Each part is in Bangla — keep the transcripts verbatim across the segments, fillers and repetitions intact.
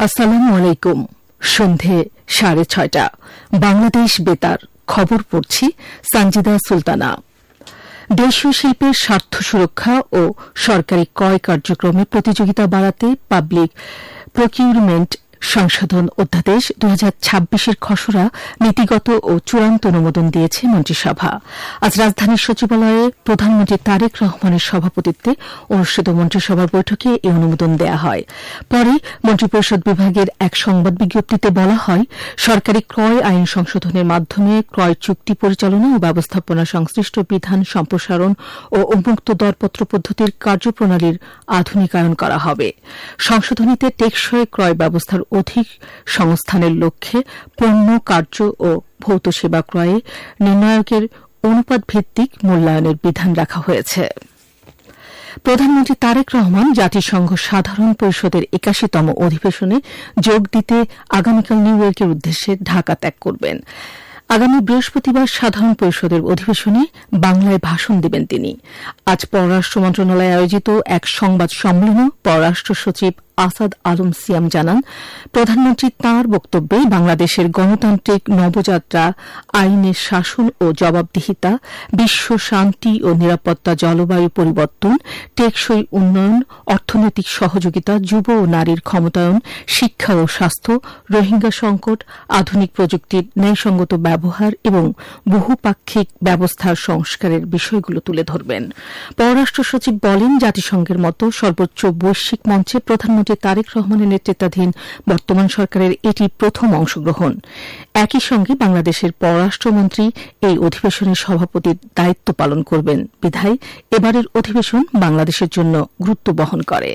আসসালামু আলাইকুম। সন্ধে সাড়ে ছয়টা বাংলাদেশ বেতার খবর পড়ছি সানজিদা সুলতানা। দেশীয় শিল্পের স্বার্থ সুরক্ষা ও সরকারি ক্রয় কার্যক্রমে প্রতিযোগিতা বাড়াতে পাবলিক প্রকিউরমেন্ট সংশোধন অধ্যাদেশ দুই হাজার ছাব্বিশের খসড়া নীতিগত ও চূড়ান্ত অনুমোদন দিয়েছে মন্ত্রিসভা। আজ রাজধানীর সচিবালয়ে প্রধানমন্ত্রী তারেক রহমানের সভাপতিত্বে অনুষ্ঠিত মন্ত্রিসভার বৈঠকে এই অনুমোদন দেওয়া হয়। পরে মন্ত্রিপরিষদ বিভাগের এক সংবাদ বিজ্ঞপ্তিতে বলা হয়, সরকারি ক্রয় আইন সংশোধনের মাধ্যমে ক্রয় চুক্তি পরিচালনা ও ব্যবস্থাপনা সংশ্লিষ্ট বিধান সম্প্রসারণ ও উন্মুক্ত দরপত্র পদ্ধতির কার্যপ্রণালীর আধুনিকায়ন করা হবে। সংশোধনীতে টেকসই ক্রয় ব্যবস্থার অধিক সংস্থানের লক্ষ্যে পণ্য, কার্য ও ভৌত সেবা ক্রয়ে নির্ণায়কের অনুপাত ভিত্তিক মূল্যায়নের বিধান রাখা হয়েছে। প্রধানমন্ত্রী তারেক রহমান জাতিসংঘ সাধারণ পরিষদের একাশিতম অধিবেশনে যোগ দিতে আগামীকাল নিউ ইয়র্কের উদ্দেশ্যে ঢাকা ত্যাগ করবেন। আগামী বৃহস্পতিবার সাধারণ পরিষদের অধিবেশনে বাংলায় ভাষণ দেবেন তিনি। আজ পররাষ্ট্র মন্ত্রণালয়ে আয়োজিত এক সংবাদ সম্মেলনে পররাষ্ট্র সচিব আসাদ আলম সিয়াম জানান, প্রধানমন্ত্রী তাঁর বক্তব্যে বাংলাদেশের গণতান্ত্রিক নবযাত্রা, আইনের শাসন ও জবাবদিহিতা, বিশ্ব শান্তি ও নিরাপত্তা, জলবায়ু পরিবর্তন, টেকসই উন্নয়ন, অর্থনৈতিক সহযোগিতা, যুব ও নারীর ক্ষমতায়ন, শিক্ষা ও স্বাস্থ্য, রোহিঙ্গা সংকট, আধুনিক প্রযুক্তির ন্যায়সঙ্গত ব্যবহার এবং বহুপাক্ষিক ব্যবস্থার সংস্কারের বিষয়গুলো তুলে ধরবেন। পররাষ্ট্র সচিব বলেন, জাতিসংঘের মতো সর্বোচ্চ বৈশ্বিক মঞ্চে প্রধানমন্ত্রী তারেক রহমানের নেতৃত্বাধীন বর্তমান সরকারের এটি প্রথম অংশগ্রহণ। একই সঙ্গে বাংলাদেশের পররাষ্ট্রমন্ত্রী এই অধিবেশনের সভাপতির দায়িত্ব পালন করবেন বিধায় এবারের অধিবেশন বাংলাদেশের জন্য গুরুত্ব বহন করে।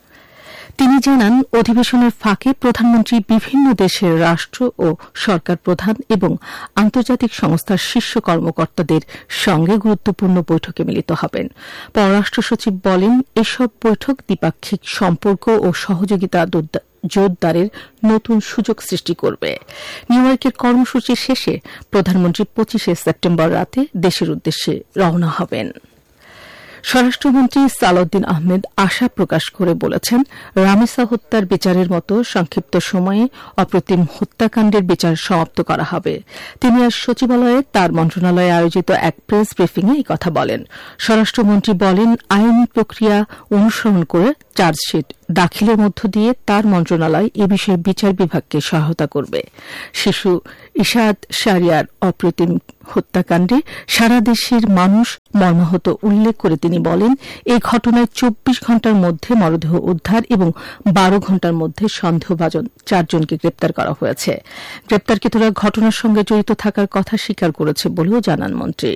তিনি জানান, অধিবেশনের ফাঁকে প্রধানমন্ত্রী বিভিন্ন দেশের রাষ্ট্র ও সরকার প্রধান এবং আন্তর্জাতিক সংস্থার শীর্ষ কর্মকর্তাদের সঙ্গে গুরুত্বপূর্ণ বৈঠকে মিলিত হবেন। পররাষ্ট্র সচিব বলেন, এসব বৈঠক দ্বিপাক্ষিক সম্পর্ক ও সহযোগিতা জোরদারের নতুন সুযোগ সৃষ্টি করবে। নিউ ইয়র্কের কর্মসূচি শেষে প্রধানমন্ত্রী পঁচিশে সেপ্টেম্বর রাতে দেশের উদ্দেশ্যে রওনা হবেন। স্বরাষ্ট্রমন্ত্রী সালাউদ্দিন আহমেদ আশা প্রকাশ করে বলেছেন, রামিসা হত্যার বিচারের মতো সংক্ষিপ্ত সময়ে অপ্রতিম হত্যাকাণ্ডের বিচার সমাপ্ত করা হবে। তিনি আজ সচিবালয়ে তার মন্ত্রণালয়ে আয়োজিত এক প্রেস ব্রিফিংয়ে এই কথা বলেন। স্বরাষ্ট্রমন্ত্রী বলেন, আইনি প্রক্রিয়া অনুসরণ করে চার্জশিট দাখিলের মধ্য দিয়ে তার মন্ত্রণালয় এ বিষয়ে বিচার বিভাগকে সহায়তা করবে। শিশু ইশাদ শারিয়ার অপ্রতিম হত্যাকাণ্ডে সারা দেশের মানুষ মর্মাহত উল্লেখ করে তিনি বলেন, এই ঘটনায় চব্বিশ ঘণ্টার মধ্যে মরদেহ উদ্ধার এবং বারো ঘণ্টার মধ্যে সন্দেহভাজন চারজনকে গ্রেপ্তার করা হয়েছে। গ্রেপ্তারকৃতরা ঘটনার সঙ্গে জড়িত থাকার কথা স্বীকার করেছে বলেও জানান মন্ত্রী।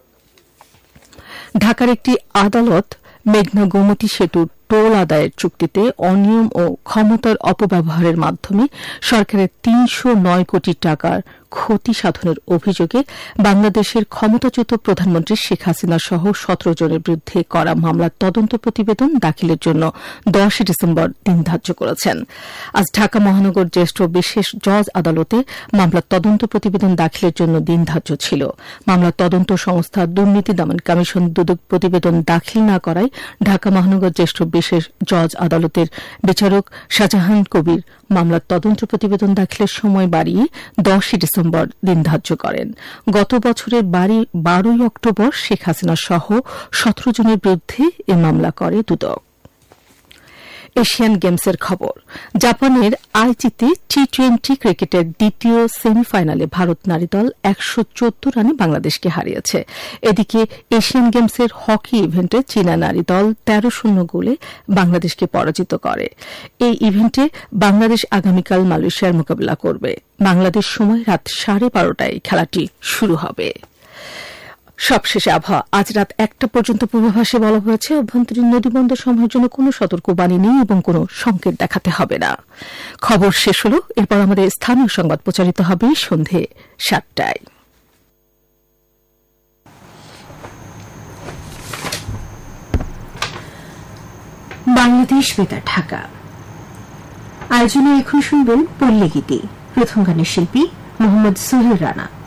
ঢাকার একটি আদালত মেঘনা গোমতী সেতুর টোল আদায়ের চুক্তিতে অনিয়ম ও ক্ষমতার অপব্যবহারের মাধ্যমে সরকারের তিনশো নয় কোটি টাকার ক্ষতি সাধনের অভিযোগে বাংলাদেশের ক্ষমতাচ্যুত প্রধানমন্ত্রী শেখ হাসিনা সহ সতেরো জনের বিরুদ্ধে করা মামলার তদন্ত প্রতিবেদন দাখিলের জন্য দশই ডিসেম্বর দিন ধার্য করেছেন। আজ ঢাকা মহানগর জ্যেষ্ঠ বিশেষ জজ আদালতে মামলার তদন্ত প্রতিবেদন দাখিলের জন্য দিন ধার্য ছিল। মামলার তদন্ত সংস্থা দুর্নীতি দমন কমিশন দুদক প্রতিবেদন দাখিল না করায় ঢাকা মহানগর জ্যেষ্ঠ বিশেষ জজ আদালতের বিচারক শাহজাহান কবির মামলার তদন্ত প্রতিবেদন দাখিলের সময় বাড়িয়ে দশই ডিসেম্বর দিন ধার্য করেন। গত বছরের বারোই অক্টোবর শেখ হাসিনা সহ সতেরো জনের বিরুদ্ধে এ মামলা করে দুদক। এশিয়ান গেমসের খবর। জাপানের আইচিতে টি টোয়েন্টি ক্রিকেটের দ্বিতীয় সেমিফাইনালে ভারত নারী দল একশো চোদ্দ রানে বাংলাদেশকে হারিয়েছে। এদিকে এশিয়ান গেমসের হকি ইভেন্টে চীনা নারী দল তেরো শূন্য গোলে বাংলাদেশকে পরাজিত করে। এই ইভেন্টে বাংলাদেশ আগামীকাল মালয়েশিয়ার মোকাবিলা করবে। বাংলাদেশ সময় রাত সাড়ে বারোটায় খেলাটি শুরু হবে। সবশেষে আবহাওয়া। আজ রাত একটা পর্যন্ত পূর্বাভাসে বলা হয়েছে, অভ্যন্তরীণ নদীবন্দর সমূহের জন্য কোনো সতর্কবাণী নেই এবং কোনো সংকেত দেখাতে হবে না। খবর শেষ হল। এরপর আমাদের স্থানীয় সংবাদ প্রচারিত হবে সন্ধে সাতটায়। বাংলাদেশ বেতার ঢাকা আয়োজনে এখন শুনবেন পল্লী গীতি। প্রথম গানের শিল্পী মোহাম্মদ সুহেল রানা।